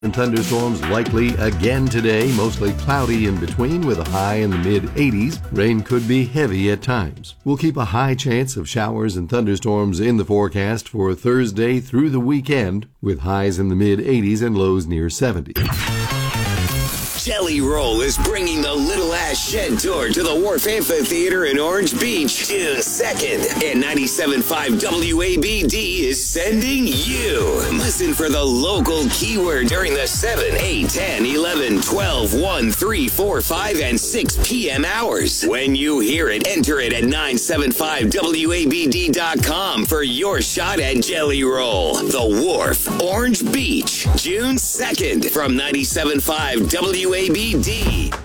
And thunderstorms likely again today, mostly cloudy in between with a high in the mid-80s. Rain could be heavy at times. We'll keep a high chance of showers and thunderstorms in the forecast for Thursday through the weekend, with highs in the mid-80s and lows near 70. Jelly Roll is bringing the Little Ass Shed Tour to the Wharf Amphitheater in Orange Beach June 2nd. And 97.5 WABD is sending you. Listen for the local keyword during the 7, 8, 10, 11, 12, 1, 3, 4, 5, and 6 p.m. hours. When you hear it, enter it at 975WABD.com for your shot at Jelly Roll. The Wharf, Orange Beach, June 2nd from 97.5 WABD.